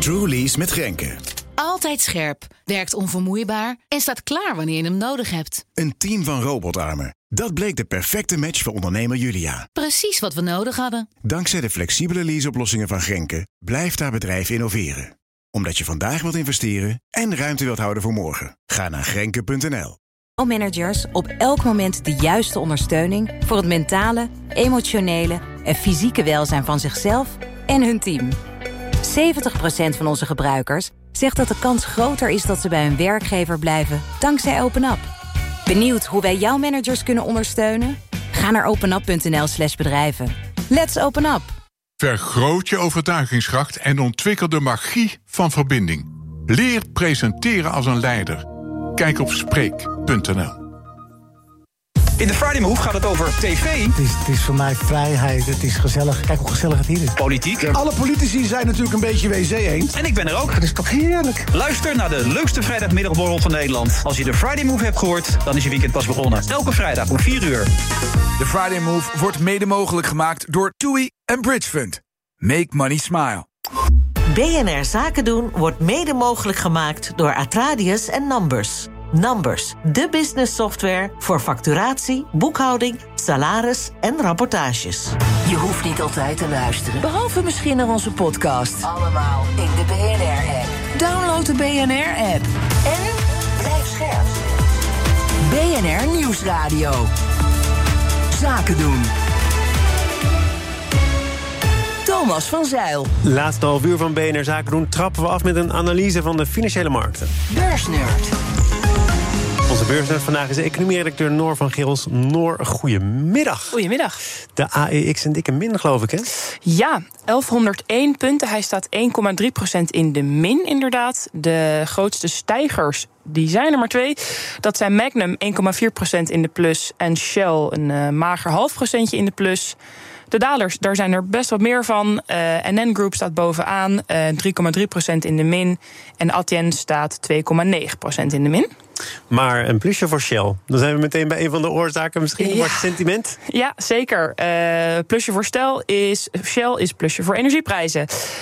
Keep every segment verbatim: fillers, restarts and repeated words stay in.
True Lease met Grenke. Altijd scherp, werkt onvermoeibaar en staat klaar wanneer je hem nodig hebt. Een team van robotarmen. Dat bleek de perfecte match voor ondernemer Julia. Precies wat we nodig hadden. Dankzij de flexibele leaseoplossingen van Grenke blijft haar bedrijf innoveren. Omdat je vandaag wilt investeren en ruimte wilt houden voor morgen. Ga naar grenke punt n l. Managers op elk moment de juiste ondersteuning voor het mentale, emotionele en fysieke welzijn van zichzelf en hun team. zeventig procent van onze gebruikers zegt dat de kans groter is dat ze bij hun werkgever blijven dankzij OpenUp. Benieuwd hoe wij jouw managers kunnen ondersteunen? Ga naar openup punt n l slash bedrijven. Let's open up! Vergroot je overtuigingskracht en ontwikkel de magie van verbinding. Leer presenteren als een leider. Kijk op spreek punt n l. In de Friday Move gaat het over tv. Het is, het is voor mij vrijheid, het is gezellig. Kijk hoe gezellig het hier is. Politiek. Alle politici zijn natuurlijk een beetje W C eens. En ik ben er ook. Het is toch heerlijk. Luister naar de leukste vrijdagmiddagborrel van Nederland. Als je de Friday Move hebt gehoord, dan is je weekend pas begonnen. Elke vrijdag om vier uur. De Friday Move wordt mede mogelijk gemaakt door TUI en Bridge Fund. Make money smile. B N R Zaken doen wordt mede mogelijk gemaakt door Atradius en Numbers. Numbers, de business software voor facturatie, boekhouding, salaris en rapportages. Je hoeft niet altijd te luisteren, behalve misschien naar onze podcast. Allemaal in de B N R-app. Download de B N R-app. En blijf scherp. B N R Nieuwsradio. Zaken doen. Thomas van Zeil. Laatste half uur van B N R Zaken doen trappen we af met een analyse van de financiële markten. Beursnerd. Onze beursnerd vandaag is economie-redacteur Noor van Gils. Noor, goedemiddag. Goedemiddag. De A E X een dikke min, geloof ik, hè? Ja, elfhonderdéén punten. Hij staat één komma drie procent in de min, inderdaad. De grootste stijgers, die zijn er maar twee. Dat zijn Magnum, één komma vier procent in de plus. En Shell, een uh, mager half procentje in de plus. De dalers, daar zijn er best wat meer van. Uh, N N Group staat bovenaan, uh, drie komma drie procent in de min. En Adyen staat twee komma negen procent in de min. Maar een plusje voor Shell. Dan zijn we meteen bij een van de oorzaken. Misschien ja. wordt sentiment? Ja, zeker. Uh, plusje voor Shell is, Shell is plusje voor energieprijzen.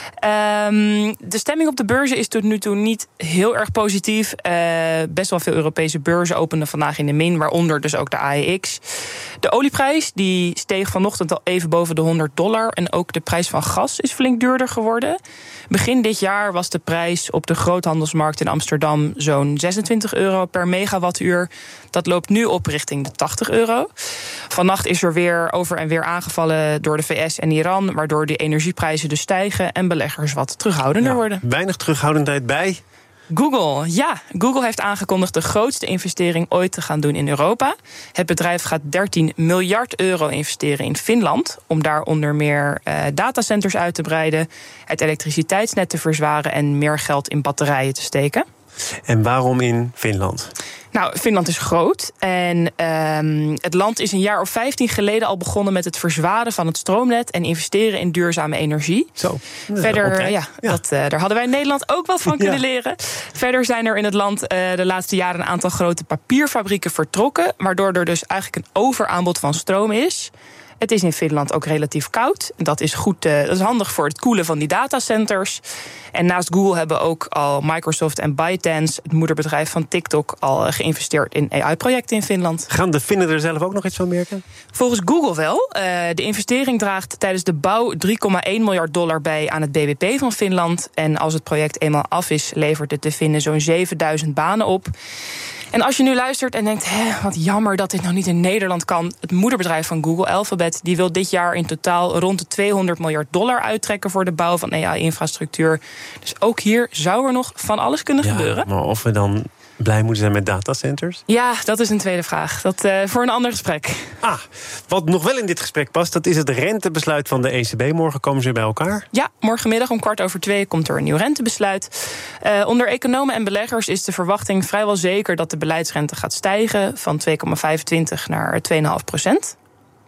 Um, de stemming op de beurzen is tot nu toe niet heel erg positief. Uh, best wel veel Europese beurzen openden vandaag in de min, waaronder dus ook de A E X. De olieprijs die steeg vanochtend al even boven de honderd dollar. En ook de prijs van gas is flink duurder geworden. Begin dit jaar was de prijs op de groothandelsmarkt in Amsterdam zo'n zesentwintig euro per megawattuur. Dat loopt nu op richting de tachtig euro. Vannacht is er weer over en weer aangevallen door de V S en Iran, waardoor de energieprijzen dus stijgen en beleggers wat terughoudender ja, worden. Weinig terughoudendheid bij. Google, ja. Google heeft aangekondigd de grootste investering ooit te gaan doen in Europa. Het bedrijf gaat dertien miljard euro investeren in Finland, om daar onder meer uh, datacenters uit te breiden, het elektriciteitsnet te verzwaren en meer geld in batterijen te steken. En waarom in Finland? Nou, Finland is groot en um, het land is een jaar of vijftien geleden al begonnen met het verzwaren van het stroomnet en investeren in duurzame energie. Zo. Verder, okay. ja, ja. Dat, uh, daar hadden wij in Nederland ook wat van kunnen ja. leren. Verder zijn er in het land uh, de laatste jaren een aantal grote papierfabrieken vertrokken, waardoor er dus eigenlijk een overaanbod van stroom is. Het is in Finland ook relatief koud. Dat is goed, uh, dat is handig voor het koelen van die datacenters. En naast Google hebben ook al Microsoft en ByteDance, het moederbedrijf van TikTok, al geïnvesteerd in A I-projecten in Finland. Gaan de Finnen er zelf ook nog iets van merken? Volgens Google wel. Uh, de investering draagt tijdens de bouw drie komma één miljard dollar bij aan het B B P van Finland. En als het project eenmaal af is, levert het de Finnen zo'n zevenduizend banen op. En als je nu luistert en denkt, hé, wat jammer dat dit nog niet in Nederland kan. Het moederbedrijf van Google, Alphabet, die wil dit jaar in totaal rond de tweehonderd miljard dollar uittrekken voor de bouw van A I-infrastructuur. Dus ook hier zou er nog van alles kunnen ja, gebeuren. Maar of we dan blij moeten zijn met datacenters? Ja, dat is een tweede vraag. Dat uh, voor een ander gesprek. Ah, wat nog wel in dit gesprek past, dat is het rentebesluit van de E C B. Morgen komen ze weer bij elkaar. Ja, morgenmiddag om kwart over twee komt er een nieuw rentebesluit. Uh, onder economen en beleggers is de verwachting vrijwel zeker dat de beleidsrente gaat stijgen van twee komma vijfentwintig naar twee komma vijf procent.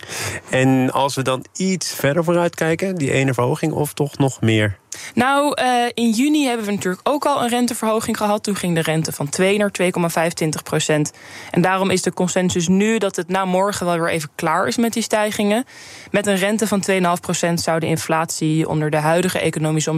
En als we dan iets verder vooruit kijken, die ene verhoging of toch nog meer? Nou, uh, in juni hebben we natuurlijk ook al een renteverhoging gehad. Toen ging de rente van twee naar twee komma vijfentwintig procent. En daarom is de consensus nu dat het na morgen wel weer even klaar is met die stijgingen. Met een rente van twee komma vijf procent zou de inflatie onder de huidige economische